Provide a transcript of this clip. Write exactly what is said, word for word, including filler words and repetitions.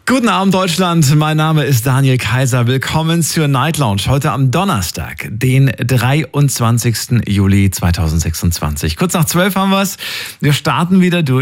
Guten Abend Deutschland, mein Name ist Daniel Kaiser. Willkommen zur Night Lounge heute am Donnerstag, den dreiundzwanzigsten Juli zweitausendsechsundzwanzig. Kurz nach zwölf haben wir es. Wir starten wieder durch.